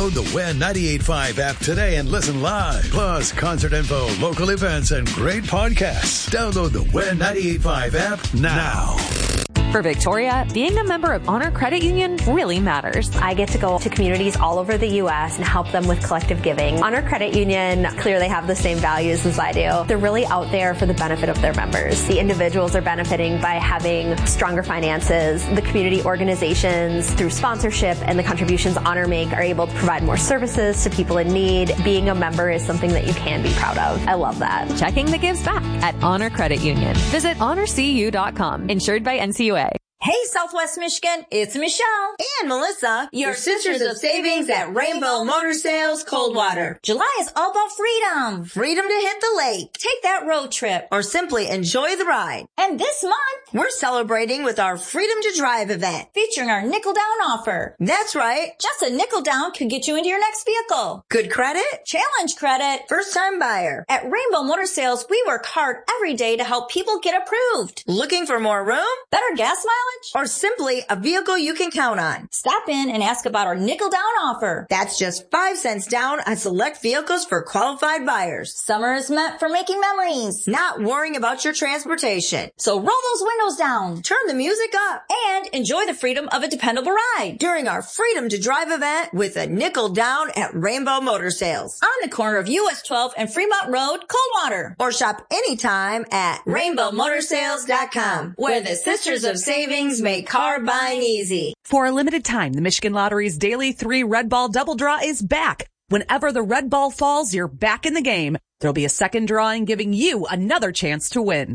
Download the Win 98.5 app today and listen live. Plus, concert info, local events, and great podcasts. Download the Win 98.5 app now. For Victoria, being a member of Honor Credit Union really matters. I get to go to communities all over the U.S. and help them with collective giving. Honor Credit Union clearly have the same values as I do. They're really out there for the benefit of their members. The individuals are benefiting by having stronger finances. The community organizations, through sponsorship and the contributions Honor make, are able to provide more services to people in need. Being a member is something that you can be proud of. I love that. Checking the gives back at Honor Credit Union. Visit honorcu.com. Insured by NCUA. Hey, Southwest Michigan, it's Michelle and Melissa, your Sisters of Savings at Rainbow Motor Sales Coldwater. July is all about freedom. Freedom to hit the lake, take that road trip, or simply enjoy the ride. And this month, we're celebrating with our Freedom to Drive event, featuring our nickel down offer. That's right. Just a nickel down could get you into your next vehicle. Good credit, challenge credit, first time buyer. At Rainbow Motor Sales, we work hard every day to help people get approved. Looking for more room? Better gas mileage? Or simply a vehicle you can count on? Stop in and ask about our nickel down offer. That's just 5 cents down on select vehicles for qualified buyers. Summer is meant for making memories, not worrying about your transportation. So roll those windows down, turn the music up, and enjoy the freedom of a dependable ride during our Freedom to Drive event with a nickel down at Rainbow Motor Sales on the corner of US 12 and Fremont Road, Coldwater. Or shop anytime at rainbowmotorsales.com, where the Sisters of Savings make car buying easy. For a limited time, the Michigan Lottery's Daily 3 Red Ball Double Draw is back. Whenever the red ball falls, you're back in the game. There'll be a second drawing giving you another chance to win.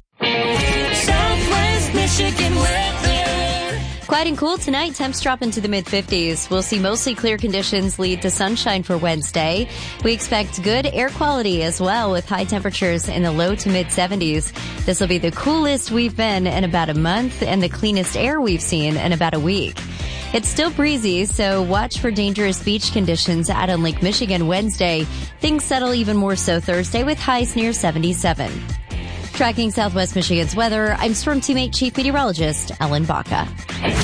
Southwest Michigan weather. Quiet and cool tonight. Temps drop into the mid-50s. We'll see mostly clear conditions lead to sunshine for Wednesday. We expect good air quality as well, with high temperatures in the low to mid-70s. This will be the coolest we've been in about a month and the cleanest air we've seen in about a week. It's still breezy, so watch for dangerous beach conditions out on Lake Michigan Wednesday. Things settle even more so Thursday with highs near 77. Tracking Southwest Michigan's weather, I'm Storm Teammate Chief Meteorologist Ellen Baca.